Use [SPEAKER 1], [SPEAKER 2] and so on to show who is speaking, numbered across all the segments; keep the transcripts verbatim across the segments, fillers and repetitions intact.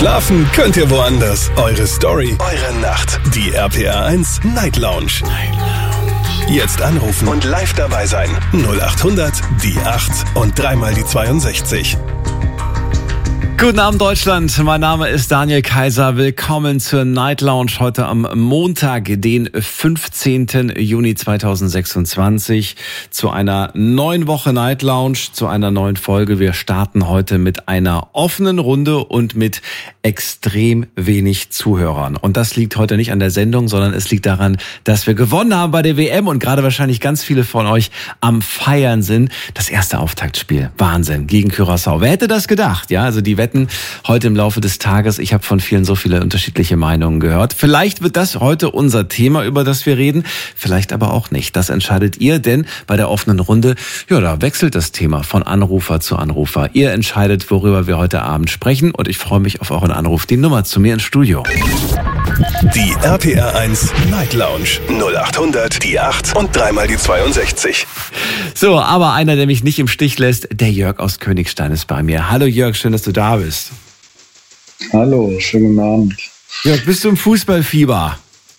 [SPEAKER 1] Schlafen könnt ihr woanders. Eure Story, eure Nacht. Die R P R eins Night Lounge. Night Lounge. Jetzt anrufen und live dabei sein. null acht hundert, die acht und dreimal die zweiundsechzig.
[SPEAKER 2] Guten Abend Deutschland, mein Name ist Daniel Kaiser. Willkommen zur Night Lounge heute am Montag, den fünfzehnten Juni zweitausendsechsundzwanzig, zu einer neuen Woche Night Lounge, zu einer neuen Folge. Wir starten heute mit einer offenen Runde und mit extrem wenig Zuhörern. Und das liegt heute nicht an der Sendung, sondern es liegt daran, dass wir gewonnen haben bei der W M und gerade wahrscheinlich ganz viele von euch am Feiern sind. Das erste Auftaktspiel, Wahnsinn, gegen Curaçao. Wer hätte das gedacht? Ja, also die Wetten heute im Laufe des Tages. Ich habe von vielen so viele unterschiedliche Meinungen gehört. Vielleicht wird das heute unser Thema, über das wir reden. Vielleicht aber auch nicht. Das entscheidet ihr, denn bei der offenen Runde, ja, da wechselt das Thema von Anrufer zu Anrufer. Ihr entscheidet, worüber wir heute Abend sprechen und ich freue mich auf euren Anruf. Die Nummer zu mir ins Studio.
[SPEAKER 1] Die R P R eins Night Lounge null acht hundert, die acht und dreimal die zweiundsechzig.
[SPEAKER 2] So, aber einer, der mich nicht im Stich lässt, der Jörg aus Königstein ist bei mir. Hallo Jörg, schön, dass du da bist.
[SPEAKER 3] Hallo, schönen Abend.
[SPEAKER 2] Jörg, bist du im Fußballfieber?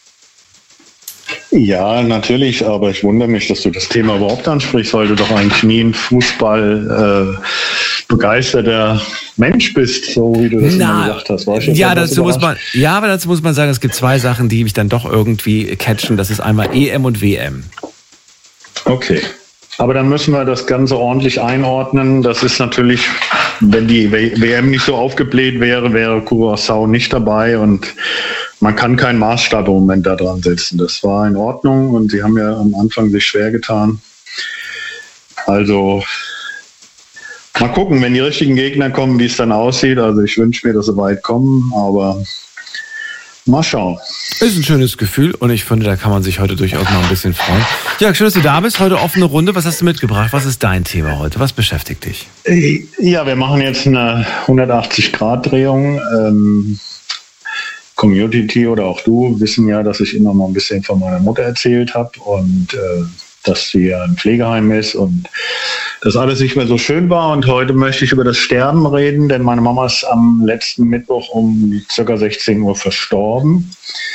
[SPEAKER 3] Ja, natürlich, aber ich wundere mich, dass du das Thema überhaupt ansprichst, weil du doch eigentlich nie ein Fußball äh, begeisterter Mensch bist, so wie du das
[SPEAKER 2] Na,
[SPEAKER 3] immer gesagt hast. War ich jetzt
[SPEAKER 2] ja,
[SPEAKER 3] etwas
[SPEAKER 2] dazu muss man,
[SPEAKER 3] überrascht?
[SPEAKER 2] ja, aber dazu muss man sagen, es gibt zwei Sachen, die mich dann doch irgendwie catchen. Das ist einmal E M und W M.
[SPEAKER 3] Okay. Aber dann müssen wir das Ganze ordentlich einordnen. Das ist natürlich, wenn die W M nicht so aufgebläht wäre, wäre Curaçao nicht dabei und man kann keinen Maßstab im Moment da dran setzen. Das war in Ordnung und sie haben ja am Anfang sich schwer getan. Also mal gucken, wenn die richtigen Gegner kommen, wie es dann aussieht. Also ich wünsche mir, dass sie weit kommen, aber mal schauen.
[SPEAKER 2] Ist ein schönes Gefühl und ich finde, da kann man sich heute durchaus noch ein bisschen freuen. Jörg, schön, dass du da bist. Heute offene Runde. Was hast du mitgebracht? Was ist dein Thema heute? Was beschäftigt dich?
[SPEAKER 3] Ja, wir machen jetzt eine hundertachtzig-Grad-Drehung. Ähm, Community oder auch du wissen ja, dass ich immer mal ein bisschen von meiner Mutter erzählt habe und äh, dass sie ja im Pflegeheim ist und dass alles nicht mehr so schön war. Und heute möchte ich über das Sterben reden, denn meine Mama ist am letzten Mittwoch um ca. sechzehn Uhr verstorben.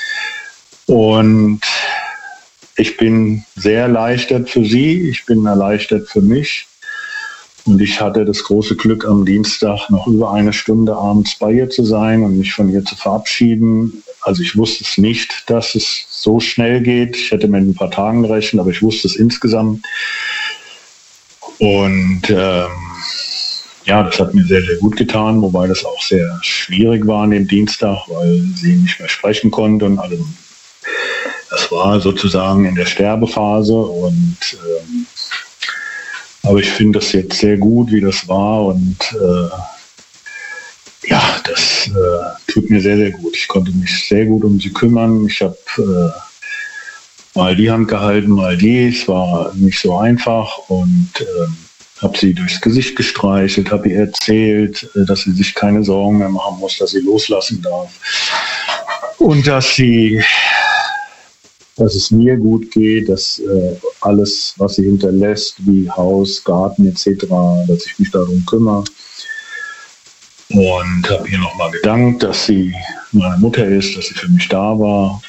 [SPEAKER 3] Und ich bin sehr erleichtert für sie, ich bin erleichtert für mich. Und ich hatte das große Glück, am Dienstag noch über eine Stunde abends bei ihr zu sein und mich von ihr zu verabschieden. Also ich wusste es nicht, dass es so schnell geht. Ich hätte mit ein paar Tagen gerechnet, aber ich wusste es insgesamt. Und ähm, ja, das hat mir sehr, sehr gut getan, wobei das auch sehr schwierig war an dem Dienstag, weil sie nicht mehr sprechen konnte und allem. Das war sozusagen in der Sterbephase und ähm, aber ich finde das jetzt sehr gut, wie das war und äh, ja, das äh, tut mir sehr, sehr gut. Ich konnte mich sehr gut um sie kümmern. Ich habe äh, mal die Hand gehalten, mal die. Es war nicht so einfach und äh, habe sie durchs Gesicht gestreichelt, habe ihr erzählt, äh, dass sie sich keine Sorgen mehr machen muss, dass sie loslassen darf und dass sie dass es mir gut geht, dass äh, alles, was sie hinterlässt, wie Haus, Garten et cetera, dass ich mich darum kümmere. Und habe ihr nochmal gedankt, dass sie meine Mutter ist, dass sie für mich da war.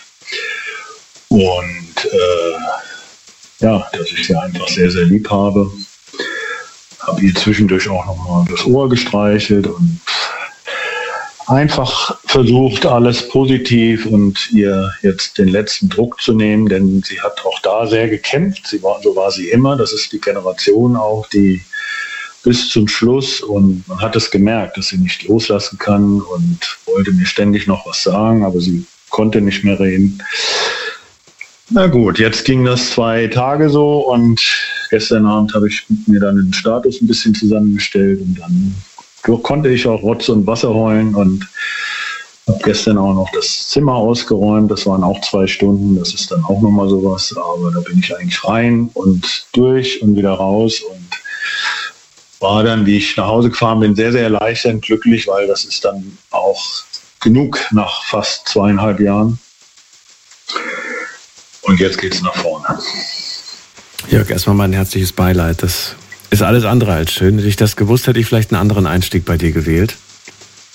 [SPEAKER 3] Und äh, ja, dass ich sie einfach sehr, sehr lieb habe. Habe ihr zwischendurch auch nochmal das Ohr gestreichelt und einfach versucht, alles positiv und ihr jetzt den letzten Druck zu nehmen, denn sie hat auch da sehr gekämpft. Sie war, so war sie immer. Das ist die Generation auch, die bis zum Schluss und man hat es gemerkt, dass sie nicht loslassen kann und wollte mir ständig noch was sagen, aber sie konnte nicht mehr reden. Na gut, jetzt ging das zwei Tage so und gestern Abend habe ich mir dann den Status ein bisschen zusammengestellt und dann konnte ich auch Rotz und Wasser heulen und habe gestern auch noch das Zimmer ausgeräumt. Das waren auch zwei Stunden. Das ist dann auch nochmal sowas. Aber da bin ich eigentlich rein und durch und wieder raus und war dann, wie ich nach Hause gefahren bin, sehr, sehr erleichtert und glücklich, weil das ist dann auch genug nach fast zweieinhalb Jahren. Und jetzt geht's nach vorne.
[SPEAKER 2] Jörg, erstmal mein herzliches Beileid. Das ist alles andere als schön. Hätte ich das gewusst, hätte ich vielleicht einen anderen Einstieg bei dir gewählt.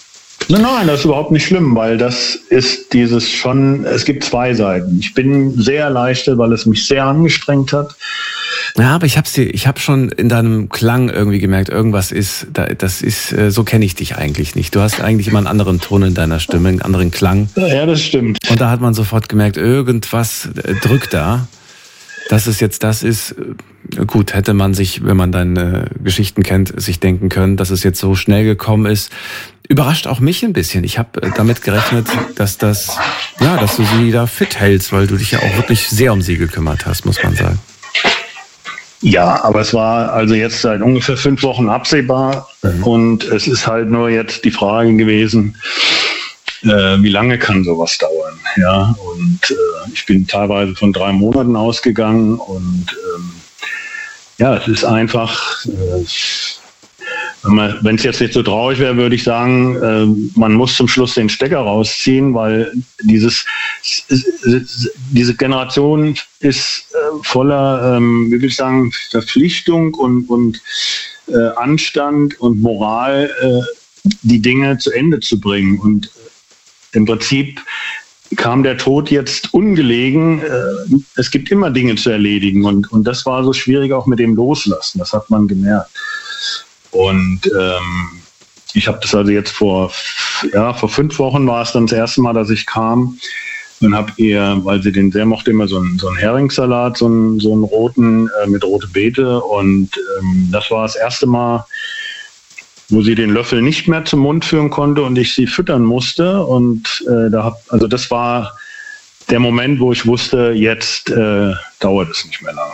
[SPEAKER 3] Nein, nein, das ist überhaupt nicht schlimm, weil das ist dieses schon, es gibt zwei Seiten. Ich bin sehr erleichtert, weil es mich sehr angestrengt hat.
[SPEAKER 2] Ja, aber ich hab's dir, ich habe schon in deinem Klang irgendwie gemerkt, irgendwas ist, das ist, so kenne ich dich eigentlich nicht. Du hast eigentlich immer einen anderen Ton in deiner Stimme, einen anderen Klang.
[SPEAKER 3] Ja, das stimmt.
[SPEAKER 2] Und da hat man sofort gemerkt, irgendwas drückt da. Dass es jetzt das ist, gut, hätte man sich, wenn man deine Geschichten kennt, sich denken können, dass es jetzt so schnell gekommen ist. Überrascht auch mich ein bisschen. Ich habe damit gerechnet, dass das, ja, dass du sie da fit hältst, weil du dich ja auch wirklich sehr um sie gekümmert hast, muss man sagen.
[SPEAKER 3] Ja, aber es war also jetzt seit ungefähr fünf Wochen absehbar. Mhm. Und es ist halt nur jetzt die Frage gewesen, Äh, wie lange kann sowas dauern? Ja, und äh, ich bin teilweise von drei Monaten ausgegangen und ähm, ja, es ist einfach, äh, wenn es jetzt nicht so traurig wäre, würde ich sagen, äh, man muss zum Schluss den Stecker rausziehen, weil dieses diese Generation ist äh, voller, ähm, wie will ich sagen, Verpflichtung und, und äh, Anstand und Moral, äh, die Dinge zu Ende zu bringen. Und im Prinzip kam der Tod jetzt ungelegen. Es gibt immer Dinge zu erledigen und, und das war so schwierig auch mit dem Loslassen. Das hat man gemerkt. Und ähm, ich habe das also jetzt vor, ja, vor fünf Wochen war es dann das erste Mal, dass ich kam und habe ihr, weil sie den sehr mochte, immer so einen, so einen Heringssalat, so einen, so einen roten äh, mit rote Beete. Und ähm, das war das erste Mal, wo sie den Löffel nicht mehr zum Mund führen konnte und ich sie füttern musste. Und äh, da hab, also das war der Moment, wo ich wusste, jetzt äh, dauert es nicht mehr lange.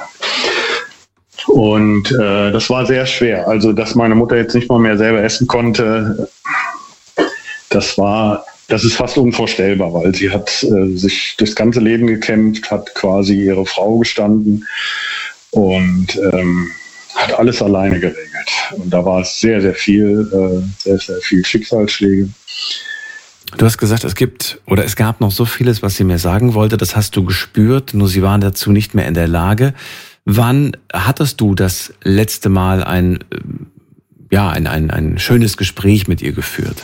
[SPEAKER 3] Und äh, das war sehr schwer. Also, dass meine Mutter jetzt nicht mal mehr selber essen konnte, das war, das ist fast unvorstellbar, weil sie hat äh, sich das ganze Leben gekämpft, hat quasi ihre Frau gestanden und ähm, hat alles alleine geregelt. Und da war es sehr, sehr viel, äh, sehr, sehr viel Schicksalsschläge.
[SPEAKER 2] Du hast gesagt, es gibt oder es gab noch so vieles, was sie mir sagen wollte. Das hast du gespürt, nur sie waren dazu nicht mehr in der Lage. Wann hattest du das letzte Mal ein, ja, ein, ein, ein schönes Gespräch mit ihr geführt?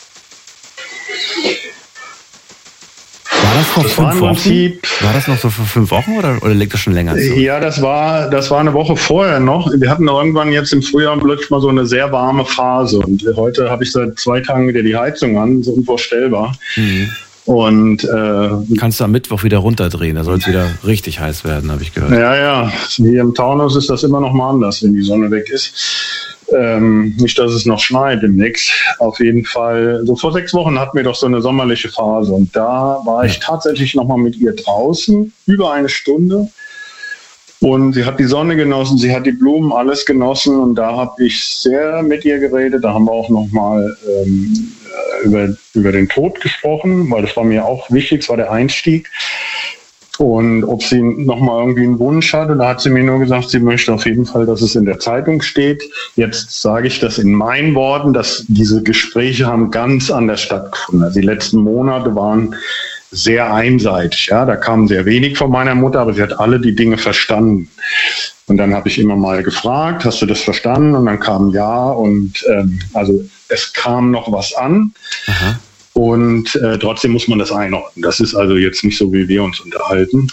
[SPEAKER 2] War das vor das fünf war Wochen? Prinzip, war das noch so vor fünf Wochen oder, oder liegt das schon länger zurück?
[SPEAKER 3] Ja, das war, das war eine Woche vorher noch. Wir hatten irgendwann jetzt im Frühjahr plötzlich mal so eine sehr warme Phase. Und heute habe ich seit zwei Tagen wieder die Heizung an. So unvorstellbar. Mhm. Und äh,
[SPEAKER 2] kannst du am Mittwoch wieder runterdrehen, da soll es wieder richtig heiß werden, habe ich gehört.
[SPEAKER 3] Ja, ja. Hier im Taunus ist das immer noch mal anders, wenn die Sonne weg ist. Ähm, nicht, dass es noch schneit demnächst. Auf jeden Fall, so vor sechs Wochen hatten wir doch so eine sommerliche Phase. Und da war ich tatsächlich noch mal mit ihr draußen, über eine Stunde. Und sie hat die Sonne genossen, sie hat die Blumen, alles genossen. Und da habe ich sehr mit ihr geredet. Da haben wir auch noch mal ähm, über, über den Tod gesprochen, weil das war mir auch wichtig, das war der Einstieg. Und ob sie noch mal irgendwie einen Wunsch hatte, da hat sie mir nur gesagt, sie möchte auf jeden Fall, dass es in der Zeitung steht. Jetzt sage ich das in meinen Worten, dass diese Gespräche haben ganz anders stattgefunden. Also die letzten Monate waren sehr einseitig. Ja, da kam sehr wenig von meiner Mutter, aber sie hat alle die Dinge verstanden. Und dann habe ich immer mal gefragt, hast du das verstanden? Und dann kam ja und ähm, also es kam noch was an. Aha. Und äh, trotzdem muss man das einordnen. Das ist also jetzt nicht so, wie wir uns unterhalten.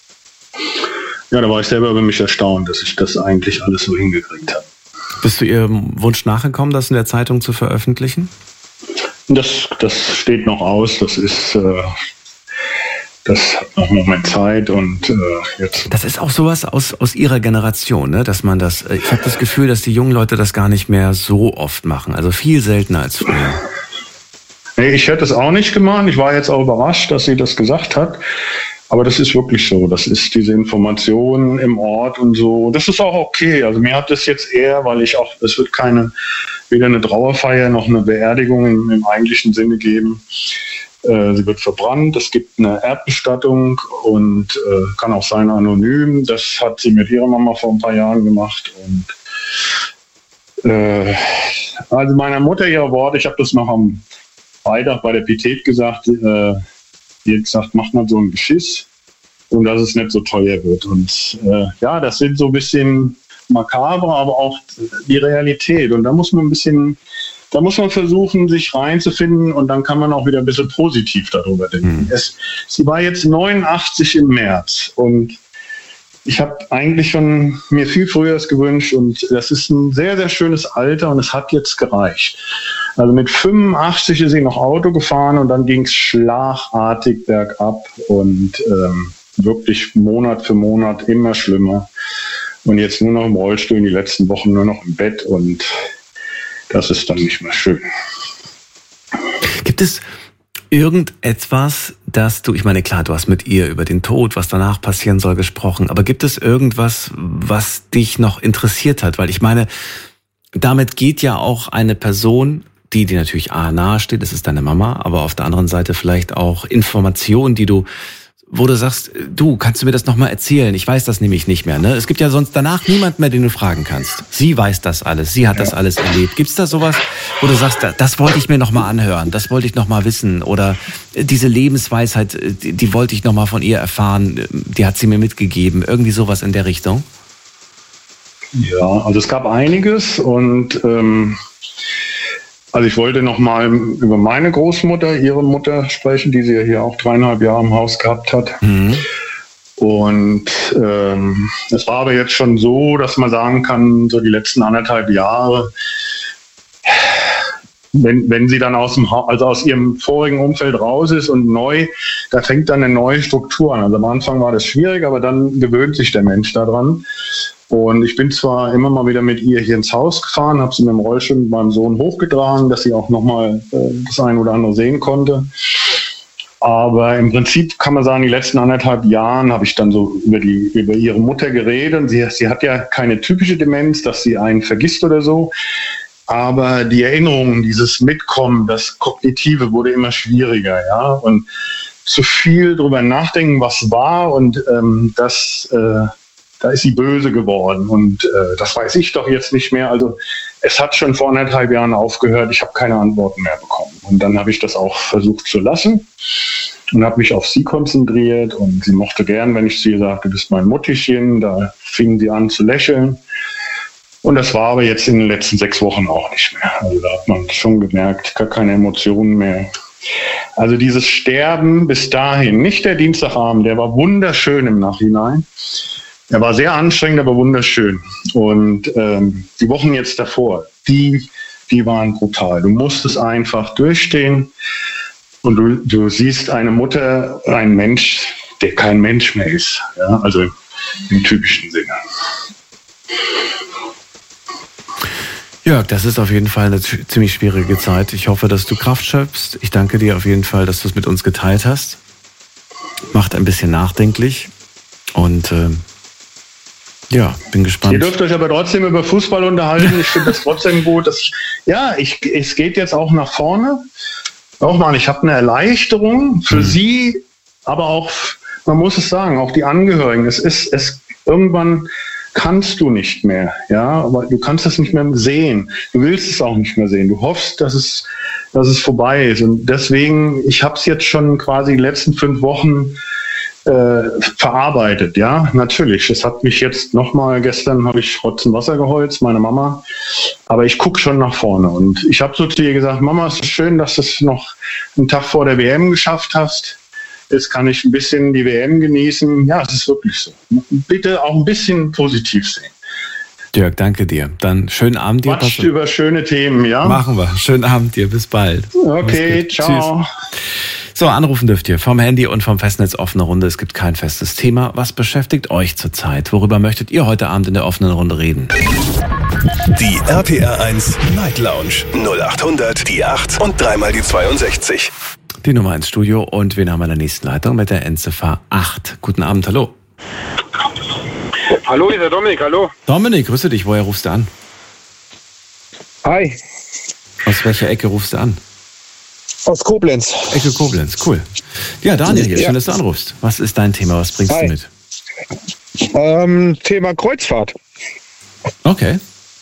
[SPEAKER 3] Ja, da war ich selber über mich erstaunt, dass ich das eigentlich alles so hingekriegt habe.
[SPEAKER 2] Bist du Ihrem Wunsch nachgekommen, das in der Zeitung zu veröffentlichen?
[SPEAKER 3] Das, das steht noch aus. Das ist... Äh, Das hat noch einen Moment Zeit und äh, jetzt.
[SPEAKER 2] Das ist auch sowas aus aus ihrer Generation, ne? Dass man das. Ich habe das Gefühl, dass die jungen Leute das gar nicht mehr so oft machen, also viel seltener als früher.
[SPEAKER 3] Nee, ich hätte es auch nicht gemacht. Ich war jetzt auch überrascht, dass sie das gesagt hat. Aber das ist wirklich so. Das ist diese Information im Ort und so. Das ist auch okay. Also mir hat das jetzt eher, weil ich auch, es wird keine weder eine Trauerfeier noch eine Beerdigung im, im eigentlichen Sinne geben. Sie wird verbrannt, es gibt eine Erdbestattung und äh, kann auch sein anonym. Das hat sie mit ihrer Mama vor ein paar Jahren gemacht. Und äh, also meiner Mutter ihre Worte, ich habe das noch am Freitag bei der Pietät gesagt, äh, die hat gesagt, mach mal so ein Geschiss und dass es nicht so teuer wird. Und äh, ja, das sind so ein bisschen makaber, aber auch die Realität. Und da muss man ein bisschen da muss man versuchen, sich reinzufinden und dann kann man auch wieder ein bisschen positiv darüber denken. Mhm. Es, sie war jetzt neunundachtzig im März und ich habe eigentlich schon mir viel früher gewünscht und das ist ein sehr, sehr schönes Alter und es hat jetzt gereicht. Also mit fünfundachtzig ist sie noch Auto gefahren und dann ging es schlagartig bergab und ähm, wirklich Monat für Monat immer schlimmer. Und jetzt nur noch im Rollstuhl, in die letzten Wochen nur noch im Bett und das ist dann nicht mehr schön.
[SPEAKER 2] Gibt es irgendetwas, dass du, ich meine, klar, du hast mit ihr über den Tod, was danach passieren soll, gesprochen, aber gibt es irgendwas, was dich noch interessiert hat? Weil ich meine, damit geht ja auch eine Person, die dir natürlich A, nahe steht, das ist deine Mama, aber auf der anderen Seite vielleicht auch Informationen, die du, wo du sagst, du, kannst du mir das nochmal erzählen? Ich weiß das nämlich nicht mehr. Ne? Es gibt ja sonst danach niemand mehr, den du fragen kannst. Sie weiß das alles, sie hat ja. das alles erlebt. Gibt's da sowas, wo du sagst, das wollte ich mir nochmal anhören, das wollte ich nochmal wissen? Oder diese Lebensweisheit, die, die wollte ich nochmal von ihr erfahren, die hat sie mir mitgegeben. Irgendwie sowas in der Richtung?
[SPEAKER 3] Ja, also es gab einiges und ähm Also ich wollte noch mal über meine Großmutter, ihre Mutter sprechen, die sie ja hier auch dreieinhalb Jahre im Haus gehabt hat. Mhm. Und ähm, es war aber jetzt schon so, dass man sagen kann, so die letzten anderthalb Jahre, wenn, wenn sie dann aus dem ha- also aus ihrem vorigen Umfeld raus ist und neu, da fängt dann eine neue Struktur an. Also am Anfang war das schwierig, aber dann gewöhnt sich der Mensch daran. Und ich bin zwar immer mal wieder mit ihr hier ins Haus gefahren, habe sie mit dem Rollstuhl mit meinem Sohn hochgetragen, dass sie auch nochmal äh, das eine oder andere sehen konnte. Aber im Prinzip kann man sagen, die letzten anderthalb Jahren habe ich dann so über, die, über ihre Mutter geredet. Sie, sie hat ja keine typische Demenz, dass sie einen vergisst oder so. Aber die Erinnerungen, dieses Mitkommen, das Kognitive wurde immer schwieriger. Ja? Und zu viel drüber nachdenken, was war und ähm, das... Äh, Da ist sie böse geworden und äh, das weiß ich doch jetzt nicht mehr. Also es hat schon vor anderthalb Jahren aufgehört. Ich habe keine Antworten mehr bekommen. Und dann habe ich das auch versucht zu lassen und habe mich auf sie konzentriert. Und sie mochte gern, wenn ich zu ihr sagte, du bist mein Muttichen. Da fing sie an zu lächeln. Und das war aber jetzt in den letzten sechs Wochen auch nicht mehr. Also da hat man schon gemerkt, gar keine Emotionen mehr. Also dieses Sterben bis dahin, nicht der Dienstagabend, der war wunderschön im Nachhinein. Er war sehr anstrengend, aber wunderschön. Und ähm, die Wochen jetzt davor, die, die waren brutal. Du musstest einfach durchstehen und du, du siehst eine Mutter, einen Mensch, der kein Mensch mehr ist. Ja? Also im typischen Sinne.
[SPEAKER 2] Jörg, das ist auf jeden Fall eine ziemlich schwierige Zeit. Ich hoffe, dass du Kraft schöpfst. Ich danke dir auf jeden Fall, dass du es mit uns geteilt hast. Macht ein bisschen nachdenklich und äh, ja, bin gespannt.
[SPEAKER 3] Ihr dürft euch aber trotzdem über Fußball unterhalten. Ich finde das trotzdem gut. Dass, ja, ich, es geht jetzt auch nach vorne. Nochmal, ich habe eine Erleichterung für mhm. sie, aber auch, man muss es sagen, auch die Angehörigen. Es ist, es irgendwann kannst du nicht mehr, ja, aber du kannst es nicht mehr sehen. Du willst es auch nicht mehr sehen. Du hoffst, dass es, dass es vorbei ist. Und deswegen, ich habe es jetzt schon quasi die letzten fünf Wochen Äh, verarbeitet, ja, natürlich. Es hat mich jetzt nochmal, gestern habe ich Rotz und Wasser geholzt, meine Mama, aber ich gucke schon nach vorne und ich habe so zu ihr gesagt, Mama, es ist schön, dass du es noch einen Tag vor der W M geschafft hast. Jetzt kann ich ein bisschen die W M genießen. Ja, es ist wirklich so. Bitte auch ein bisschen positiv sehen.
[SPEAKER 2] Jörg, danke dir. Dann schönen Abend dir.
[SPEAKER 3] Quatscht über schöne Themen, ja?
[SPEAKER 2] Machen wir. Schönen Abend dir. Bis bald.
[SPEAKER 3] Okay, ciao.
[SPEAKER 2] Tschüss. So, anrufen dürft ihr vom Handy und vom Festnetz, offene Runde. Es gibt kein festes Thema. Was beschäftigt euch zurzeit? Worüber möchtet ihr heute Abend in der offenen Runde reden?
[SPEAKER 1] Die R P R eins Night Lounge null acht hundert, die acht und dreimal die zweiundsechzig.
[SPEAKER 2] Die Nummer ins Studio und wir haben in der nächsten Leitung mit der Endziffer acht. Guten Abend, hallo.
[SPEAKER 4] Hallo, hier ist der Dominik, hallo.
[SPEAKER 2] Dominik, grüße dich. Woher rufst du an?
[SPEAKER 4] Hi.
[SPEAKER 2] Aus welcher Ecke rufst du an?
[SPEAKER 4] Aus Koblenz.
[SPEAKER 2] Ecke Koblenz, cool. Ja, Daniel hier, ja. Schön, dass du anrufst. Was ist dein Thema? Was bringst
[SPEAKER 4] Hi.
[SPEAKER 2] du mit?
[SPEAKER 4] Ähm, Thema Kreuzfahrt.
[SPEAKER 2] Okay.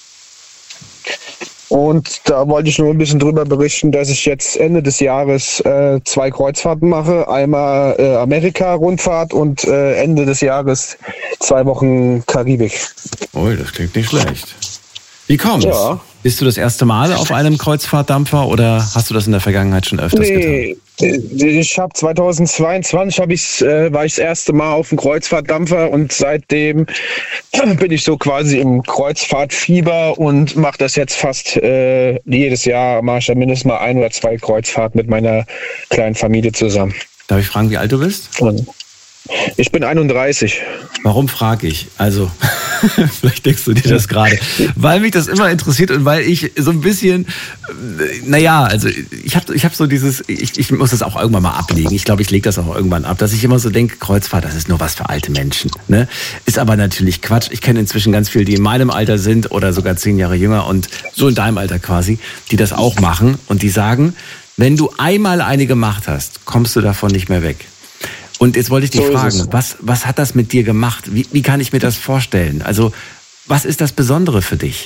[SPEAKER 4] Und da wollte ich nur ein bisschen drüber berichten, dass ich jetzt Ende des Jahres äh, zwei Kreuzfahrten mache. Einmal äh, Amerika-Rundfahrt und äh, Ende des Jahres zwei Wochen Karibik.
[SPEAKER 2] Oh, das klingt nicht schlecht. Wie kommt's?
[SPEAKER 4] Ja.
[SPEAKER 2] Bist du das erste Mal auf einem Kreuzfahrtdampfer oder hast du das in der Vergangenheit schon öfters
[SPEAKER 4] nee, getan? Ich habe zweitausendzweiundzwanzig hab ich's, äh, war ich das erste Mal auf dem Kreuzfahrtdampfer und seitdem bin ich so quasi im Kreuzfahrtfieber und mache das jetzt fast äh, jedes Jahr, mache ich ja mindestens mal ein oder zwei Kreuzfahrten mit meiner kleinen Familie zusammen.
[SPEAKER 2] Darf ich fragen, wie alt du bist?
[SPEAKER 4] Und ich bin einunddreißig.
[SPEAKER 2] Warum frage ich? Also, vielleicht denkst du dir das gerade. Weil mich das immer interessiert und weil ich so ein bisschen, naja, also ich habe ich hab so dieses, ich, ich muss das auch irgendwann mal ablegen. Ich glaube, ich lege das auch irgendwann ab, dass ich immer so denke, Kreuzfahrt, das ist nur was für alte Menschen. Ne? Ist aber natürlich Quatsch. Ich kenne inzwischen ganz viele, die in meinem Alter sind oder sogar zehn Jahre jünger und so in deinem Alter quasi, die das auch machen und die sagen, wenn du einmal eine gemacht hast, kommst du davon nicht mehr weg. Und jetzt wollte ich dich so fragen, was, was hat das mit dir gemacht? Wie, wie kann ich mir das vorstellen? Also, was ist das Besondere für dich?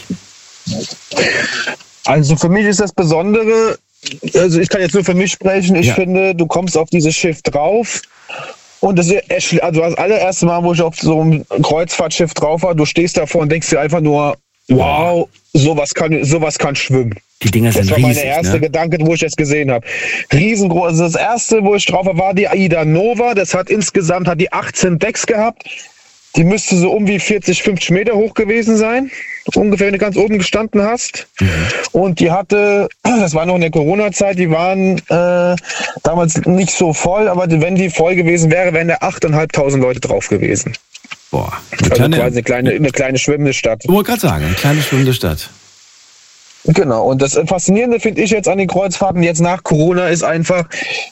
[SPEAKER 4] Also für mich ist das Besondere, also ich kann jetzt nur für mich sprechen, ich ja. finde, du kommst auf dieses Schiff drauf und das ist, also das allererste Mal, wo ich auf so einem Kreuzfahrtschiff drauf war, du stehst davor und denkst dir einfach nur, wow, sowas kann, sowas kann schwimmen.
[SPEAKER 2] Die Dinger sind riesig.
[SPEAKER 4] Das war mein erster ne? Gedanke, wo ich das gesehen habe. Riesengroß. Also das erste, wo ich drauf war, war die Aida Nova. Das hat insgesamt hat die achtzehn Decks gehabt. Die müsste so um wie vierzig, fünfzig Meter hoch gewesen sein. Ungefähr, wenn du ganz oben gestanden hast. Mhm. Und die hatte, das war noch in der Corona-Zeit, die waren äh, damals nicht so voll, aber wenn die voll gewesen wäre, wären da achttausendfünfhundert Leute drauf gewesen.
[SPEAKER 2] Boah.
[SPEAKER 4] Eine also kleine, quasi eine kleine, eine kleine schwimmende Stadt.
[SPEAKER 2] Ich wollte gerade sagen, eine kleine schwimmende Stadt.
[SPEAKER 4] Genau, und das Faszinierende finde ich jetzt an den Kreuzfahrten jetzt nach Corona ist einfach,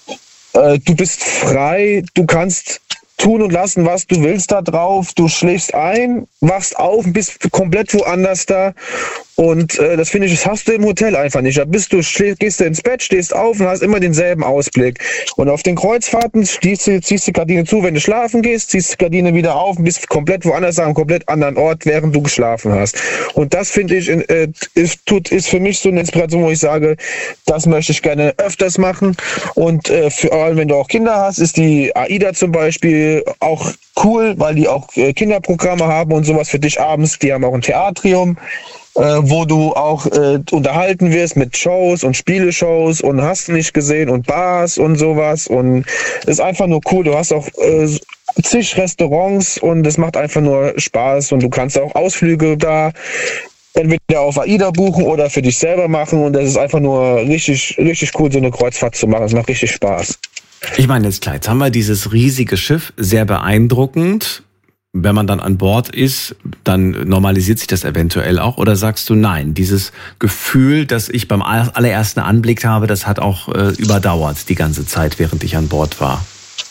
[SPEAKER 4] äh, du bist frei, du kannst tun und lassen, was du willst da drauf, du schläfst ein, wachst auf und bist komplett woanders da und äh, das finde ich, das hast du im Hotel einfach nicht. Da bist du, schläfst, gehst du ins Bett, stehst auf und hast immer denselben Ausblick. Und auf den Kreuzfahrten ziehst du, ziehst die Gardine zu, wenn du schlafen gehst, ziehst die Gardine wieder auf und bist komplett woanders an einem komplett anderen Ort, während du geschlafen hast. Und das finde ich, äh, ist, tut, ist für mich so eine Inspiration, wo ich sage, das möchte ich gerne öfters machen. Und äh, für allem, wenn du auch Kinder hast, ist die AIDA zum Beispiel auch cool, weil die auch äh, Kinderprogramme haben und sowas für dich abends. Die haben auch ein Theatrium, äh, wo du auch äh, unterhalten wirst mit Shows und Spieleshows und hast nicht gesehen und Bars und sowas. Und ist einfach nur cool. Du hast auch äh, zig Restaurants und es macht einfach nur Spaß und du kannst auch Ausflüge da entweder auf AIDA buchen oder für dich selber machen und das ist einfach nur richtig, richtig cool, so eine Kreuzfahrt zu machen. Es macht richtig Spaß.
[SPEAKER 2] Ich meine, jetzt klar, jetzt haben wir dieses riesige Schiff, sehr beeindruckend. Wenn man dann an Bord ist, dann normalisiert sich das eventuell auch. Oder sagst du, nein, dieses Gefühl, das ich beim allerersten Anblick habe, das hat auch äh, überdauert die ganze Zeit, während ich an Bord war?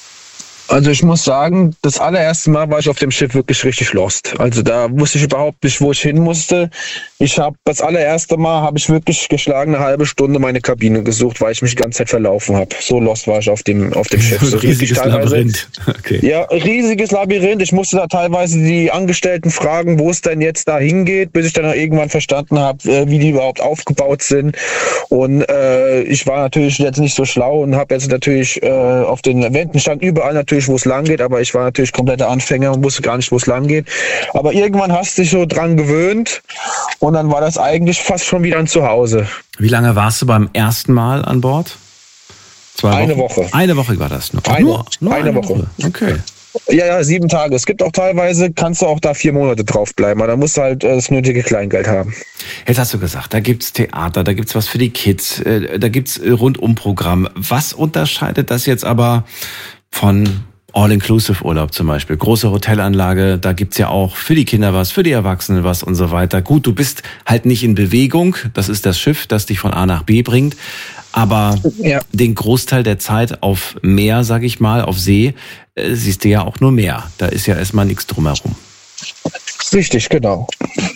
[SPEAKER 4] Also ich muss sagen, das allererste Mal war ich auf dem Schiff wirklich richtig lost. Also da wusste ich überhaupt nicht, wo ich hin musste. Ich habe das allererste Mal habe ich wirklich geschlagen eine halbe Stunde meine Kabine gesucht, weil ich mich die ganze Zeit verlaufen habe. So lost war ich auf dem auf dem Schiff. So
[SPEAKER 2] riesiges Labyrinth. Okay.
[SPEAKER 4] Ja, riesiges Labyrinth. Ich musste da teilweise die Angestellten fragen, wo es denn jetzt da hingeht, bis ich dann irgendwann verstanden habe, wie die überhaupt aufgebaut sind. Und äh, ich war natürlich jetzt nicht so schlau und habe jetzt natürlich äh, auf den Wänden stand überall natürlich, wo es lang geht, aber ich war natürlich kompletter Anfänger und wusste gar nicht, wo es lang geht. Aber irgendwann hast du dich so dran gewöhnt und dann war das eigentlich fast schon wieder ein Zuhause.
[SPEAKER 2] Wie lange warst du beim ersten Mal an Bord? Zwei Wochen?
[SPEAKER 4] Eine Woche.
[SPEAKER 2] Eine Woche war das nur?
[SPEAKER 4] Eine,
[SPEAKER 2] nur, nur
[SPEAKER 4] eine, eine Woche.
[SPEAKER 2] Woche. Okay.
[SPEAKER 4] Ja, ja, sieben Tage. Es gibt auch teilweise, kannst du auch da vier Monate draufbleiben, aber da musst du halt äh, das nötige Kleingeld haben.
[SPEAKER 2] Jetzt hast du gesagt, da gibt's Theater, da gibt's was für die Kids, äh, da gibt's Rundumprogramm. Was unterscheidet das jetzt aber von All-Inclusive-Urlaub zum Beispiel? Große Hotelanlage, da gibt's ja auch für die Kinder was, für die Erwachsenen was und so weiter. Gut, du bist halt nicht in Bewegung, das ist das Schiff, das dich von A nach B bringt. Aber ja, den Großteil der Zeit auf Meer, sag ich mal, auf See, äh, siehst du ja auch nur Meer. Da ist ja erstmal nichts drumherum.
[SPEAKER 4] Richtig, genau.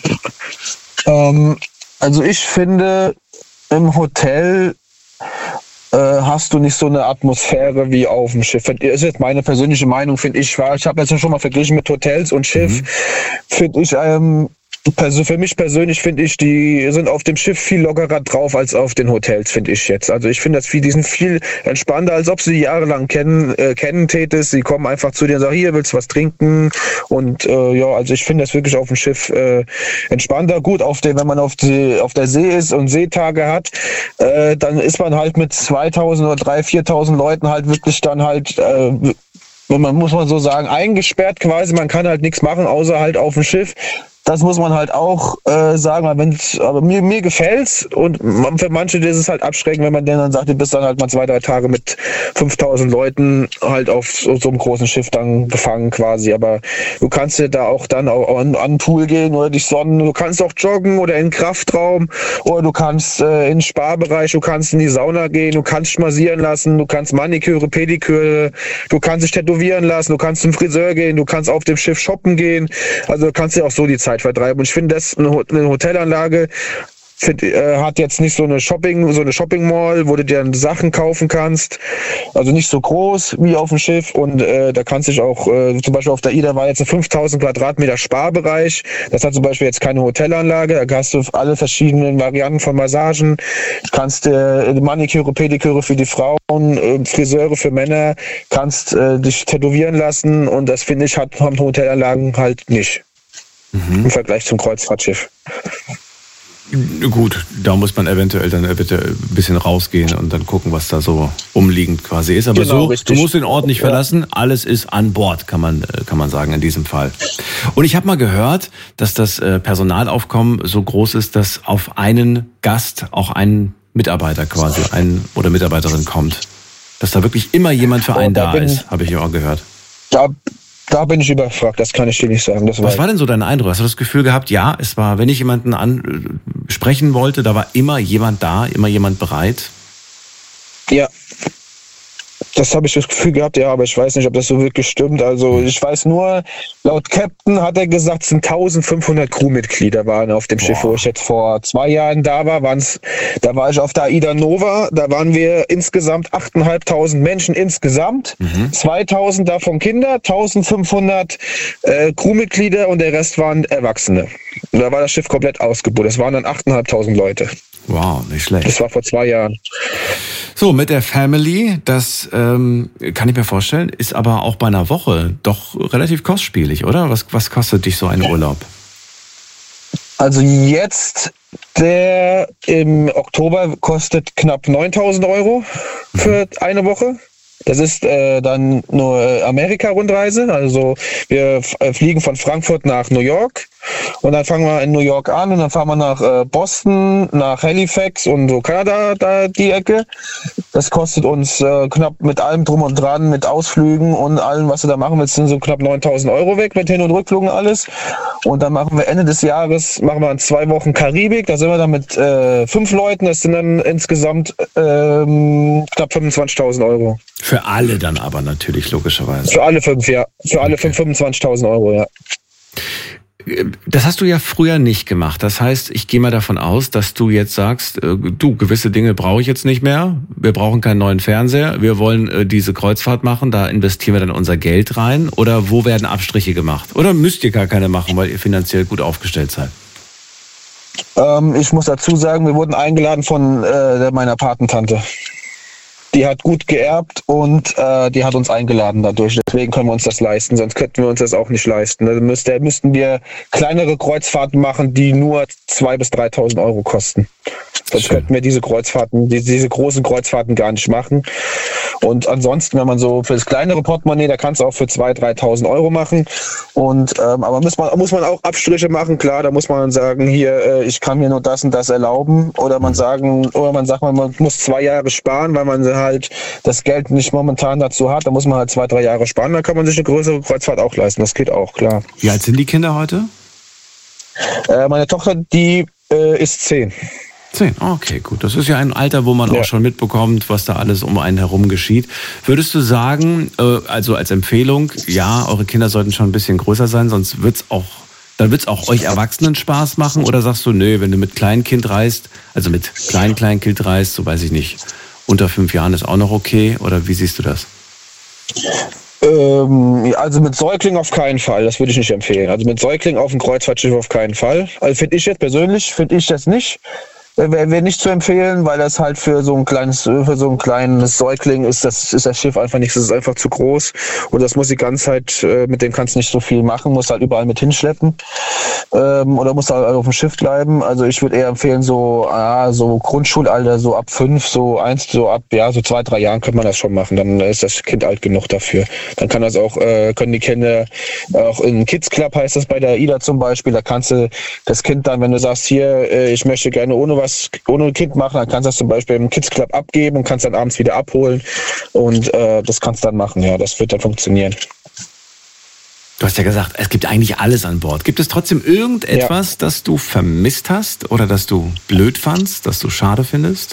[SPEAKER 4] Ähm, also ich finde, im Hotel äh, hast du nicht so eine Atmosphäre wie auf dem Schiff. Das ist jetzt meine persönliche Meinung, finde ich. Ich habe jetzt schon mal verglichen mit Hotels und Schiff. Mhm. Finde ich, ähm, Also für mich persönlich finde ich, die sind auf dem Schiff viel lockerer drauf als auf den Hotels, finde ich jetzt. Also ich finde, dass die sind viel entspannter, als ob sie die jahrelang kennen, äh, kennen tätest. Sie kommen einfach zu dir und sagen, hier, willst du was trinken? Und äh, ja, also ich finde das wirklich auf dem Schiff äh, entspannter. Gut, auf der, wenn man auf, die, auf der See ist und Seetage hat, äh, dann ist man halt mit zweitausend oder dreitausend, viertausend Leuten halt wirklich dann halt... Äh, man muss man so sagen, eingesperrt quasi, man kann halt nichts machen, außer halt auf dem Schiff. Das muss man halt auch äh, sagen, weil wenn's, aber mir, mir gefällt's und für manche ist es halt abschreckend, wenn man denen dann sagt, du bist dann halt mal zwei, drei Tage mit fünftausend Leuten halt auf so, so einem großen Schiff dann gefangen quasi, aber du kannst ja da auch dann auch an, an den Pool gehen oder dich sonnen, du kannst auch joggen oder in den Kraftraum oder du kannst äh, in den Sparbereich, du kannst in die Sauna gehen, du kannst schmassieren lassen, du kannst Maniküre, Pediküre, du kannst dich tätowieren lassen, du kannst zum Friseur gehen, du kannst auf dem Schiff shoppen gehen, also du kannst ja auch so die Zeit vertreiben. Und ich finde, das eine Hotelanlage find, äh, hat jetzt nicht so eine Shopping, so eine Shopping Mall, wo du dir Sachen kaufen kannst. Also nicht so groß wie auf dem Schiff. Und äh, da kannst du dich auch, äh, zum Beispiel auf der Ida war jetzt ein fünftausend Quadratmeter Sparbereich. Das hat zum Beispiel jetzt keine Hotelanlage. Da hast du alle verschiedenen Varianten von Massagen. Du kannst äh, Maniküre, Pediküre für die Frauen, äh, Friseure für Männer, kannst äh, dich tätowieren lassen. Und das finde ich, hat, haben Hotelanlagen halt nicht. Mhm. Im Vergleich zum Kreuzfahrtschiff.
[SPEAKER 2] Gut, da muss man eventuell dann bitte ein bisschen rausgehen und dann gucken, was da so umliegend quasi ist. Aber genau, so, richtig. Du musst den Ort nicht verlassen, alles ist an Bord, kann man, kann man sagen in diesem Fall. Und ich habe mal gehört, dass das Personalaufkommen so groß ist, dass auf einen Gast auch ein Mitarbeiter quasi, ein oder Mitarbeiterin kommt. Dass da wirklich immer jemand für einen oh, da, da ist, habe ich ja auch gehört.
[SPEAKER 4] Da Da bin ich überfragt, das kann ich dir nicht sagen. Das
[SPEAKER 2] Was war denn so dein Eindruck? Hast du das Gefühl gehabt, ja, es war, wenn ich jemanden ansprechen wollte, da war immer jemand da, immer jemand bereit?
[SPEAKER 4] Ja, das habe ich das Gefühl gehabt, ja, aber ich weiß nicht, ob das so wirklich stimmt. Also ich weiß nur, laut Captain hat er gesagt, es sind eintausendfünfhundert Crewmitglieder waren auf dem Boah. Schiff, wo ich jetzt vor zwei Jahren da war. Waren's, da war ich auf der Aida Nova, da waren wir insgesamt achttausendfünfhundert Menschen insgesamt. Mhm. zweitausend davon Kinder, eintausendfünfhundert äh, Crewmitglieder und der Rest waren Erwachsene. Und da war das Schiff komplett ausgebucht. Das waren dann achttausendfünfhundert Leute.
[SPEAKER 2] Wow, nicht schlecht.
[SPEAKER 4] Das war vor zwei Jahren.
[SPEAKER 2] So, mit der Family, das ähm, kann ich mir vorstellen, ist aber auch bei einer Woche doch relativ kostspielig, oder? Was, was kostet dich so ein Urlaub?
[SPEAKER 4] Also jetzt, der im Oktober kostet knapp neuntausend Euro für mhm. eine Woche. Das ist äh, dann nur Amerika-Rundreise. Also wir f- fliegen von Frankfurt nach New York und dann fangen wir in New York an und dann fahren wir nach äh, Boston, nach Halifax und so Kanada, da die Ecke. Das kostet uns äh, knapp mit allem drum und dran, mit Ausflügen und allem, was du da machen willst, sind so knapp neuntausend Euro weg mit Hin- und Rückflug und alles. Und dann machen wir Ende des Jahres, machen wir in zwei Wochen Karibik. Da sind wir dann mit äh, fünf Leuten. Das sind dann insgesamt ähm, knapp fünfundzwanzigtausend Euro.
[SPEAKER 2] Für alle dann aber natürlich, logischerweise.
[SPEAKER 4] Für alle fünf, ja. Für alle fünf fünfundzwanzigtausend Euro, ja.
[SPEAKER 2] Das hast du ja früher nicht gemacht. Das heißt, ich gehe mal davon aus, dass du jetzt sagst, du, gewisse Dinge brauche ich jetzt nicht mehr. Wir brauchen keinen neuen Fernseher. Wir wollen diese Kreuzfahrt machen. Da investieren wir dann unser Geld rein. Oder wo werden Abstriche gemacht? Oder müsst ihr gar keine machen, weil ihr finanziell gut aufgestellt seid?
[SPEAKER 4] Ähm, ich muss dazu sagen, wir wurden eingeladen von äh, meiner Patentante. Die hat gut geerbt und äh, die hat uns eingeladen dadurch. Deswegen können wir uns das leisten, sonst könnten wir uns das auch nicht leisten. Da müsste, müssten wir kleinere Kreuzfahrten machen, die nur zweitausend bis dreitausend Euro kosten. Sonst Schön. könnten wir diese Kreuzfahrten, die, diese großen Kreuzfahrten gar nicht machen. Und ansonsten, wenn man so für das kleinere Portemonnaie, da kannst du auch für zweitausend, dreitausend Euro machen. Und ähm, aber muss man muss man auch Abstriche machen, klar. Da muss man sagen, hier, äh, ich kann mir nur das und das erlauben. Oder man sagen, oder man sagt, man muss zwei Jahre sparen, weil man halt das Geld nicht momentan dazu hat. Da muss man halt zwei, drei Jahre sparen. Dann kann man sich eine größere Kreuzfahrt auch leisten. Das geht auch, klar.
[SPEAKER 2] Wie alt sind die Kinder heute?
[SPEAKER 4] Äh, meine Tochter, die äh, ist zehn.
[SPEAKER 2] Zehn, okay, gut. Das ist ja ein Alter, wo man ja. auch schon mitbekommt, was da alles um einen herum geschieht. Würdest du sagen, also als Empfehlung, ja, eure Kinder sollten schon ein bisschen größer sein, sonst wird's auch, dann wird's auch euch Erwachsenen Spaß machen? Oder sagst du, nö, wenn du mit Kleinkind reist, also mit Klein-Kleinkind reist, so weiß ich nicht, unter fünf Jahren ist auch noch okay? Oder wie siehst du das?
[SPEAKER 4] Äh, Ähm, also mit Säugling auf keinen Fall, das würde ich nicht empfehlen. Also mit Säugling auf dem Kreuzfahrtschiff auf keinen Fall. Also finde ich jetzt persönlich, finde ich das nicht. Wäre wär nicht zu empfehlen, weil das halt für so ein kleines, für so ein kleines Säugling ist, das ist das Schiff einfach nicht, das ist einfach zu groß. Und das muss die ganze Zeit, mit dem kannst du nicht so viel machen, musst halt überall mit hinschleppen. Ähm, oder musst halt auf dem Schiff bleiben. Also ich würde eher empfehlen, so, ah, so Grundschulalter, so ab fünf, so eins, so ab, ja, so zwei, drei Jahren könnte man das schon machen. Dann ist das Kind alt genug dafür. Dann kann das auch, äh, können die Kinder auch in Kids Club heißt das bei der AIDA zum Beispiel, da kannst du das Kind dann, wenn du sagst, hier, äh, ich möchte gerne ohne was ohne ein Kind machen, dann kannst du das zum Beispiel im Kids Club abgeben und kannst dann abends wieder abholen und äh, das kannst du dann machen, ja, das wird dann funktionieren.
[SPEAKER 2] Du hast ja gesagt, es gibt eigentlich alles an Bord. Gibt es trotzdem irgendetwas, ja, das du vermisst hast oder das du blöd fandst, das du schade findest?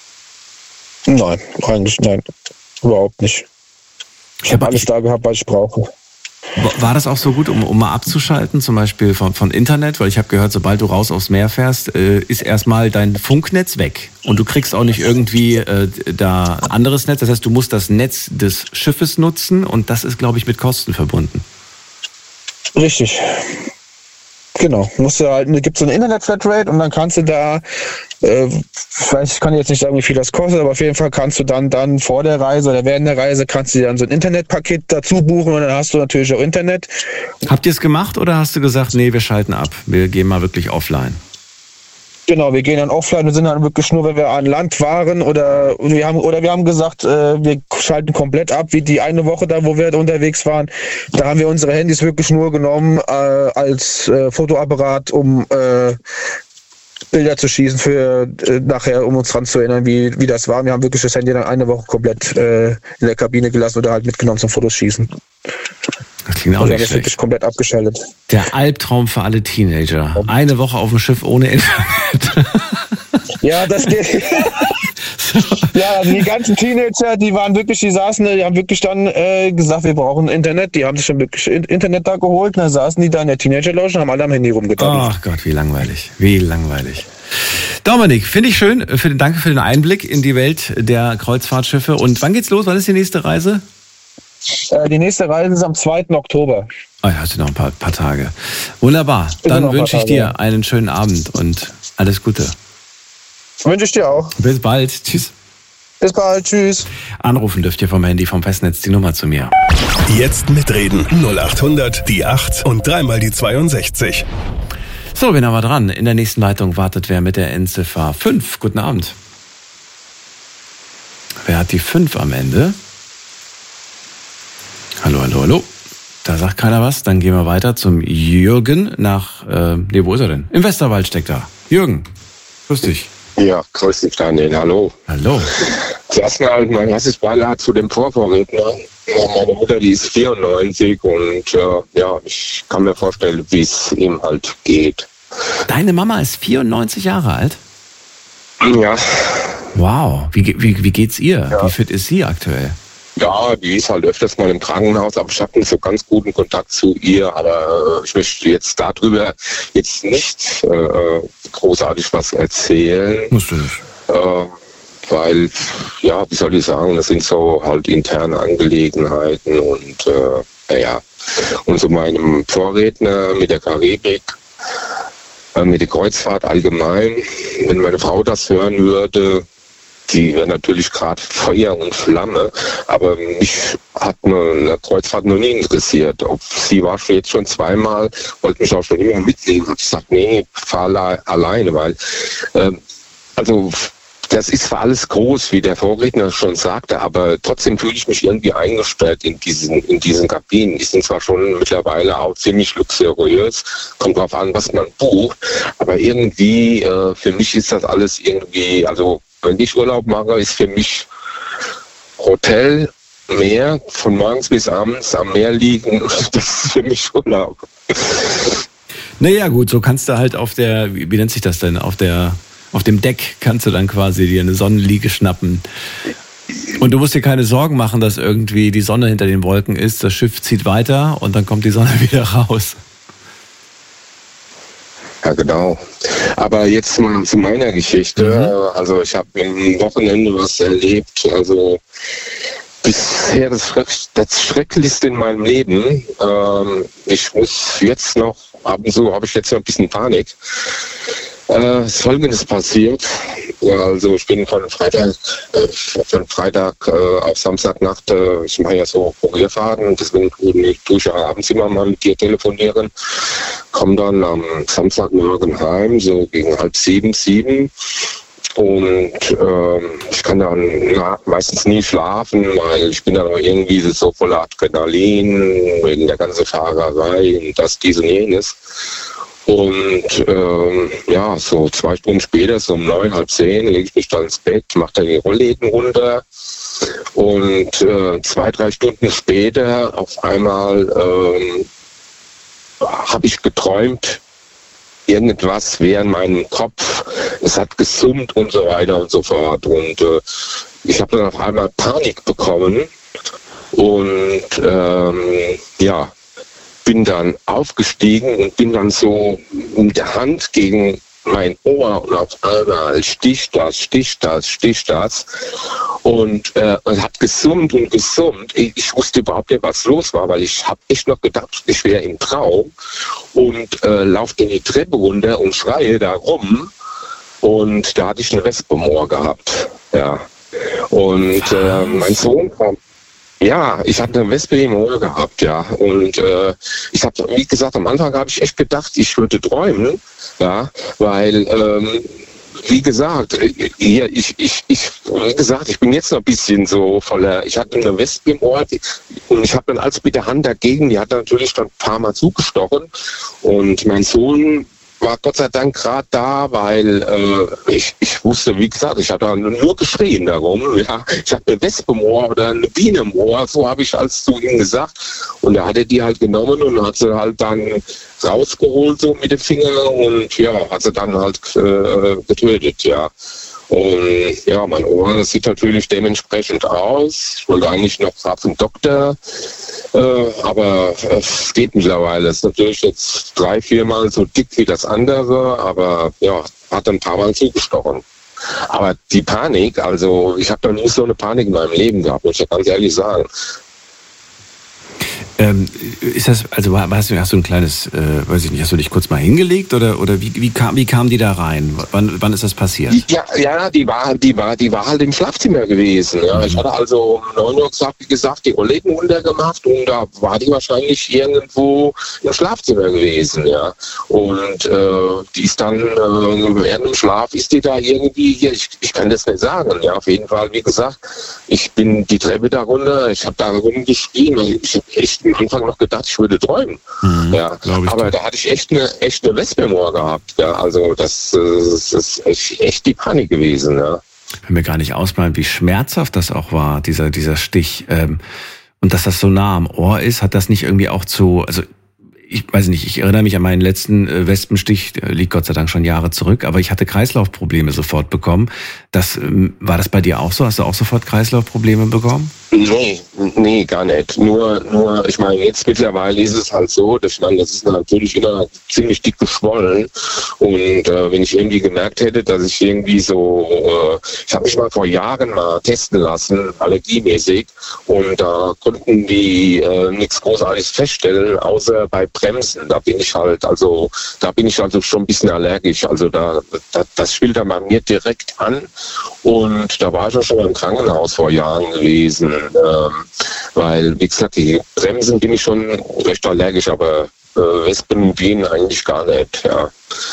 [SPEAKER 4] Nein, eigentlich nein, überhaupt nicht. Ich habe alles da gehabt, was ich brauche.
[SPEAKER 2] War das auch so gut, um, um mal abzuschalten, zum Beispiel von, von Internet? Weil ich habe gehört, sobald du raus aufs Meer fährst, äh, ist erstmal dein Funknetz weg. Und du kriegst auch nicht irgendwie äh, da anderes Netz. Das heißt, du musst das Netz des Schiffes nutzen und das ist, glaube ich, mit Kosten verbunden.
[SPEAKER 4] Richtig. Genau, musst du halt, gibt so eine Internet-Flatrate und dann kannst du da, äh, ich weiß, ich kann jetzt nicht sagen, wie viel das kostet, aber auf jeden Fall kannst du dann, dann vor der Reise oder während der Reise kannst du dir dann so ein Internetpaket dazu buchen und dann hast du natürlich auch Internet.
[SPEAKER 2] Habt ihr es gemacht oder hast du gesagt, nee, wir schalten ab, wir gehen mal wirklich offline?
[SPEAKER 4] Genau, wir gehen dann offline und sind dann wirklich nur, wenn wir an Land waren oder wir haben oder wir haben gesagt, äh, wir schalten komplett ab, wie die eine Woche da, wo wir unterwegs waren. Da haben wir unsere Handys wirklich nur genommen äh, als äh, Fotoapparat, um äh, Bilder zu schießen für äh, nachher, um uns dran zu erinnern, wie, wie das war. Wir haben wirklich das Handy dann eine Woche komplett äh, in der Kabine gelassen oder halt mitgenommen zum Fotos schießen.
[SPEAKER 2] Das klingt auch
[SPEAKER 4] also
[SPEAKER 2] nicht schlecht.
[SPEAKER 4] Wirklich komplett abgeschaltet.
[SPEAKER 2] Der Albtraum für alle Teenager. Eine Woche auf dem Schiff ohne Internet.
[SPEAKER 4] Ja, das geht. Ja, also die ganzen Teenager, die waren wirklich, die saßen, die haben wirklich dann äh, gesagt, wir brauchen Internet. Die haben sich schon wirklich Internet da geholt. Und dann saßen die da in der Teenager-Lounge und haben alle am Handy rumgedacht.
[SPEAKER 2] Ach Gott, wie langweilig. Wie langweilig. Dominik, finde ich schön. Für den, danke für den Einblick in die Welt der Kreuzfahrtschiffe. Und wann geht's los? Wann ist die nächste Reise?
[SPEAKER 4] Äh, die nächste Reise ist am zweiten Oktober.
[SPEAKER 2] Oh ja, hast du noch ein paar, paar Tage. Wunderbar. Dann wünsche ich dir einen schönen Abend und alles Gute.
[SPEAKER 4] Wünsche ich dir auch.
[SPEAKER 2] Bis bald. Tschüss.
[SPEAKER 4] Bis bald. Tschüss.
[SPEAKER 2] Anrufen dürft ihr vom Handy, vom Festnetz die Nummer zu mir.
[SPEAKER 1] Jetzt mitreden. null acht hundert, die acht und dreimal die zweiundsechzig.
[SPEAKER 2] So, wen haben wir dran? In der nächsten Leitung wartet wer mit der Endziffer fünf. Guten Abend. Wer hat die fünf am Ende? Hallo, hallo, hallo. Da sagt keiner was. Dann gehen wir weiter zum Jürgen nach, äh, nee, wo ist er denn? Im Westerwald steckt er. Jürgen, grüß dich.
[SPEAKER 5] Ja, grüß dich, Daniel. Hallo.
[SPEAKER 2] Hallo.
[SPEAKER 5] Zuerst mal mein erstes Beileid zu dem Vorvorredner. Meine Mutter, die ist vierundneunzig und äh, ja, ich kann mir vorstellen, wie es ihm halt geht.
[SPEAKER 2] Deine Mama ist vierundneunzig Jahre alt?
[SPEAKER 5] Ja.
[SPEAKER 2] Wow. Wie, wie, wie geht's ihr?
[SPEAKER 5] Ja.
[SPEAKER 2] Wie fit ist sie aktuell?
[SPEAKER 5] Ja, die ist halt öfters mal im Krankenhaus, aber ich habe nicht so ganz guten Kontakt zu ihr. Aber äh, ich möchte jetzt darüber jetzt nicht äh, großartig was erzählen.
[SPEAKER 2] Musst du nicht.
[SPEAKER 5] Äh, weil, ja, wie soll ich sagen, das sind so halt interne Angelegenheiten und äh, naja. Und zu meinem Vorredner mit der Karibik, äh, mit der Kreuzfahrt allgemein, wenn meine Frau das hören würde, die wäre natürlich gerade Feuer und Flamme, aber mich hat eine Kreuzfahrt noch nie interessiert. Ob, sie war schon jetzt schon zweimal, wollte mich auch schon immer mitnehmen. Und ich sagte, nee, fahr alle, alleine, weil, äh, also, das ist zwar alles groß, wie der Vorredner schon sagte, aber trotzdem fühle ich mich irgendwie eingesperrt in diesen, in diesen Kabinen. Die sind zwar schon mittlerweile auch ziemlich luxuriös, kommt drauf an, was man bucht, aber irgendwie, äh, für mich ist das alles irgendwie, also, wenn ich Urlaub mache, ist für mich Hotel, Meer, von morgens bis abends am Meer liegen, das ist für mich Urlaub.
[SPEAKER 2] Naja gut, so kannst du halt auf der, wie, wie nennt sich das denn, auf der, auf dem Deck kannst du dann quasi dir eine Sonnenliege schnappen. Und du musst dir keine Sorgen machen, dass irgendwie die Sonne hinter den Wolken ist, das Schiff zieht weiter und dann kommt die Sonne wieder raus.
[SPEAKER 5] Ja, genau. Aber jetzt mal zu meiner Geschichte. Mhm. Also ich habe am Wochenende was erlebt. Also bisher das, das Schrecklichste in meinem Leben. Ähm, ich muss jetzt noch, ab und zu habe ich jetzt noch ein bisschen Panik. Äh, Folgendes passiert. Also ich bin von Freitag, äh, von Freitag äh, auf Samstagnacht, äh, ich mache ja so Kurierfahrten, deswegen tue ich ja abends immer mal mit dir telefonieren. Komme dann am Samstagmorgen heim, so gegen halb sieben, sieben. Und ähm, ich kann dann na, meistens nie schlafen, weil ich bin dann auch irgendwie so voller Adrenalin, wegen der ganzen Fahrerei und das, dies und jenes. Und ähm, ja, so zwei Stunden später, so um neun, halb zehn, lege ich mich dann ins Bett, mache dann die Rollläden runter. Und äh, zwei, drei Stunden später auf einmal ähm, habe ich geträumt, irgendwas wäre in meinem Kopf, es hat gesummt und so weiter und so fort. Und äh, ich habe dann auf einmal Panik bekommen und ähm, ja, bin dann aufgestiegen und bin dann so mit der Hand gegen mein Ohr und auf einmal sticht das, sticht das, sticht das und äh, es hat gesummt und gesummt. Ich, ich wusste überhaupt nicht, was los war, weil ich habe echt noch gedacht, ich wäre im Traum und äh, laufe in die Treppe runter und schreie da rum und da hatte ich einen Wespe im Ohr gehabt. Ja. Und äh, mein Sohn kam. Ja, ich hatte eine Wespe im Ohr gehabt, ja. Und äh, ich habe, wie gesagt, am Anfang habe ich echt gedacht, ich würde träumen, ja, weil, ähm, wie gesagt, hier, ich, ich, ich, wie gesagt, ich bin jetzt noch ein bisschen so voller, ich hatte eine Wespe im Ohr die, und ich habe dann als mit der Hand dagegen, die hat natürlich dann ein paar Mal zugestochen und mein Sohn war Gott sei Dank gerade da, weil äh, ich, ich wusste, wie gesagt, ich hatte nur geschrien darum. Ja, ich hatte eine Wespe im Ohr oder eine Biene im Ohr, so habe ich als zu ihm gesagt. Und er hatte die halt genommen und hat sie halt dann rausgeholt so mit den Fingern und ja, hat sie dann halt äh, getötet, ja. Und ja, mein Ohr, das sieht natürlich dementsprechend aus. Ich wollte eigentlich noch gerade zum Doktor, äh, aber es geht mittlerweile. Es ist natürlich jetzt drei, viermal so dick wie das andere, aber ja, hat ein paar Mal zugestochen. Aber die Panik, also ich habe noch nie so eine Panik in meinem Leben gehabt, muss ich ganz ehrlich sagen.
[SPEAKER 2] Ähm, ist das, also hast du, hast du ein kleines, äh, weiß ich nicht, hast du dich kurz mal hingelegt oder, oder wie, wie, kam, wie kam die da rein? Wann, wann ist das passiert?
[SPEAKER 5] Ja, ja, die war, die war, die war halt im Schlafzimmer gewesen. Ja. Mhm. Ich hatte also um neun Uhr gesagt, wie gesagt, die Rollläden runtergemacht und da war die wahrscheinlich irgendwo im Schlafzimmer gewesen. Ja. Und äh, die ist dann äh, während dem Schlaf ist die da irgendwie hier. Ich, ich kann das nicht sagen. Ja, auf jeden Fall, wie gesagt, ich bin die Treppe da runter, ich habe da rumgeschrien. Ich habe echt am Anfang noch gedacht, ich würde träumen. Mhm, ja. Aber doch. Da hatte ich echt eine, echt eine Wespe im Ohr gehabt. Ja. Also das, das ist echt, echt die Panik gewesen. Ja.
[SPEAKER 2] Ich kann mir gar nicht ausmalen, wie schmerzhaft das auch war, dieser, dieser Stich. Ähm, und dass das so nah am Ohr ist, hat das nicht irgendwie auch zu, also ich weiß nicht, ich erinnere mich an meinen letzten äh, Wespenstich, der liegt Gott sei Dank schon Jahre zurück, aber ich hatte Kreislaufprobleme sofort bekommen. Das, ähm, war das bei dir auch so? Hast du auch sofort Kreislaufprobleme bekommen?
[SPEAKER 5] Nee, nee, gar nicht. Nur, nur, ich meine, jetzt mittlerweile ist es halt so, dass ich meine, das ist natürlich immer ziemlich dick geschwollen. Und äh, wenn ich irgendwie gemerkt hätte, dass ich irgendwie so, äh, ich habe mich mal vor Jahren mal testen lassen, allergiemäßig, und da äh, konnten die äh, nichts Großartiges feststellen, außer bei Bremsen. Da bin ich halt, also, da bin ich also schon ein bisschen allergisch. Also da, da das spielt dann bei mir direkt an. Und da war ich auch schon mal im Krankenhaus vor Jahren gewesen. Ähm, weil, wie gesagt, die Bremsen bin ich schon recht allergisch, aber äh, Wespen und Bienen eigentlich gar nicht, ja.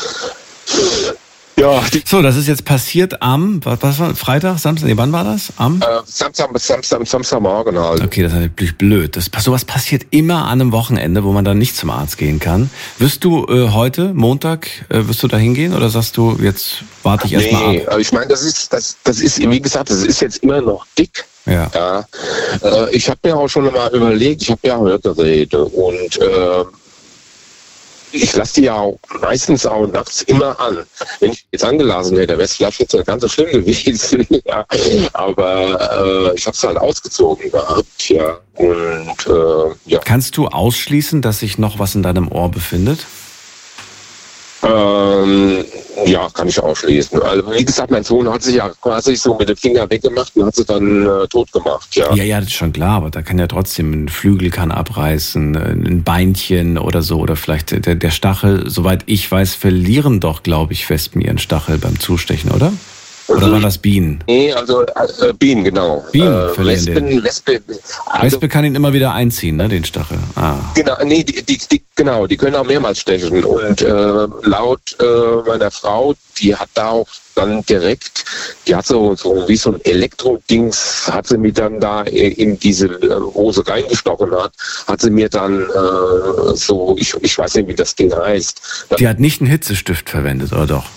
[SPEAKER 2] Ja, so, das ist jetzt passiert am, was, was war, Freitag, Samstag, nee, wann war das? Am?
[SPEAKER 5] Äh, Samstag, Samstag, Samstagmorgen halt.
[SPEAKER 2] Okay, das ist natürlich blöd. Das, sowas passiert immer an einem Wochenende, wo man dann nicht zum Arzt gehen kann. Wirst du äh, heute, Montag, äh, wirst du da hingehen oder sagst du, jetzt warte ich erst mal
[SPEAKER 5] ab? Nee, ich meine, das ist, das, das ist, wie gesagt, das ist jetzt immer noch dick.
[SPEAKER 2] Ja.
[SPEAKER 5] ja. Äh, ich habe mir auch schon mal überlegt, ich habe ja Hörgeräte und äh, ich lasse die ja auch meistens auch nachts immer an. Wenn ich jetzt angelassen hätte, wäre es vielleicht jetzt ganz so schlimm gewesen. ja. Aber äh, ich habe es halt ausgezogen gehabt. Ja. Und, äh, ja.
[SPEAKER 2] Kannst du ausschließen, dass sich noch was in deinem Ohr befindet?
[SPEAKER 5] Ähm, ja, kann ich ausschließen. Also wie gesagt, mein Sohn hat sich ja quasi so mit dem Finger weggemacht und hat sie dann äh, tot gemacht. Ja.
[SPEAKER 2] ja, ja, das ist schon klar, aber da kann ja trotzdem ein Flügel kann abreißen, ein Beinchen oder so, oder vielleicht der, der Stachel, soweit ich weiß, verlieren doch, glaube ich, Wespen ihren Stachel beim Zustechen, oder? Oder waren das Bienen?
[SPEAKER 5] Nee, also äh, Bienen, genau.
[SPEAKER 2] Bienen
[SPEAKER 5] äh,
[SPEAKER 2] verlieren
[SPEAKER 5] Wespen,
[SPEAKER 2] den.
[SPEAKER 5] Wespe, also,
[SPEAKER 2] Wespe kann ihn immer wieder einziehen, ne, den Stachel. Ah.
[SPEAKER 5] Genau, nee, die, die, die, genau, die können auch mehrmals stechen. Und äh, laut äh, meiner Frau, die hat da auch dann direkt, die hat so, so wie so ein Elektrodings, hat sie mir dann da in diese Hose reingestochen hat, hat sie mir dann äh, so, ich, ich weiß nicht, wie das Ding heißt.
[SPEAKER 2] Die hat nicht einen Hitzestift verwendet, oder doch?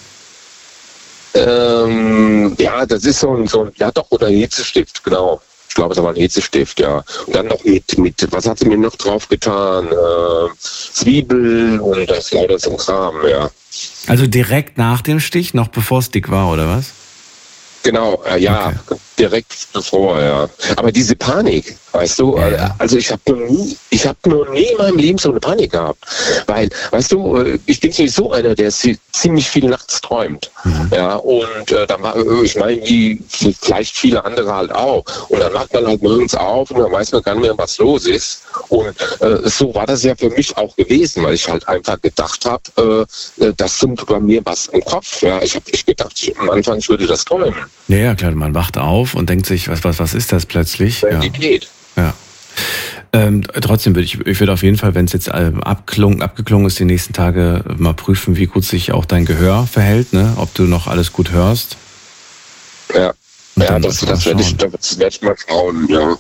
[SPEAKER 5] Ähm, ja, das ist so ein, so ein, ja doch, oder ein Hitzestift, genau. Ich glaube, es war ein Hitzestift, ja. Und dann noch mit, mit, was hat sie mir noch drauf getan? Äh, Zwiebel und das lauter so ein Kram, ja.
[SPEAKER 2] Also direkt nach dem Stich, noch bevor es dick war, oder was?
[SPEAKER 5] Genau, äh, ja, okay. Direkt bevor, ja. Aber diese Panik, weißt du, ja. Also ich habe noch nie, ich habe noch nie in meinem Leben so eine Panik gehabt, weil, weißt du, ich bin sowieso einer, der ziemlich viel nachts träumt, mhm. ja, und äh, dann war, ich meine, wie vielleicht viele andere halt auch, und dann wacht man halt morgens auf und dann weiß man gar nicht mehr, was los ist, und äh, so war das ja für mich auch gewesen, weil ich halt einfach gedacht habe, äh, das sind bei mir was im Kopf, ja, ich habe nicht gedacht, ich, am Anfang ich würde das träumen.
[SPEAKER 2] Ja, ja, klar, man wacht auf und denkt sich, was, was, was ist das plötzlich? Ja. ja. Ähm, trotzdem würde ich, ich würde auf jeden Fall, wenn es jetzt abklungen, abgeklungen ist, die nächsten Tage mal prüfen, wie gut sich auch dein Gehör verhält, ne? Ob du noch alles gut hörst.
[SPEAKER 5] Ja, ja, das, das werde ich, das werde ich mal schauen, ja.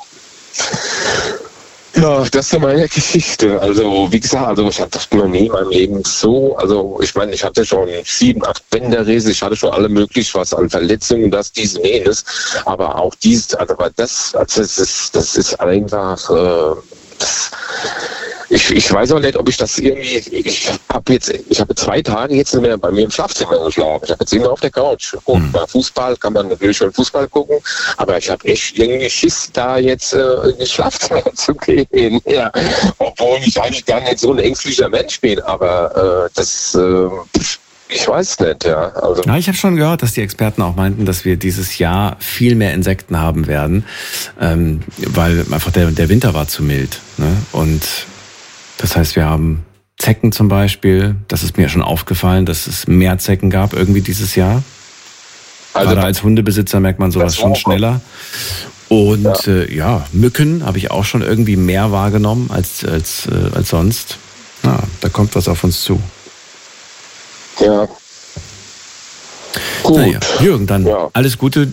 [SPEAKER 5] Ja, das ist so meine Geschichte. Also, wie gesagt, also ich hatte noch nie in meinem Leben so, also ich meine, ich hatte schon sieben, acht Bänderriss, ich hatte schon alle möglich was an Verletzungen, das, dies, jenes, aber auch dies, also das, also das ist, das ist einfach, äh, das, ich, ich weiß auch nicht, ob ich das irgendwie, ich habe jetzt, ich habe zwei Tage jetzt nicht mehr bei mir im Schlafzimmer geschlafen. Ich habe jetzt immer auf der Couch. Und mhm. bei Fußball kann man natürlich schon Fußball gucken, aber ich habe echt irgendwie Schiss, da jetzt äh, ins Schlafzimmer zu gehen. Ja. Obwohl ich eigentlich gar nicht so ein ängstlicher Mensch bin, aber äh, das, äh, ich weiß nicht, ja. Also.
[SPEAKER 2] Ja, ich habe schon gehört, dass die Experten auch meinten, dass wir dieses Jahr viel mehr Insekten haben werden, ähm, weil einfach der, der Winter war zu mild. Ne? Und das heißt, wir haben Zecken zum Beispiel. Das ist mir schon aufgefallen, dass es mehr Zecken gab irgendwie dieses Jahr. Also gerade als Hundebesitzer merkt man sowas schon schneller. Und ja, äh, ja Mücken habe ich auch schon irgendwie mehr wahrgenommen als, als, äh, als sonst. Ja, da kommt was auf uns zu.
[SPEAKER 5] Ja. Gut.
[SPEAKER 2] Naja, Jürgen, dann
[SPEAKER 5] ja.
[SPEAKER 2] alles Gute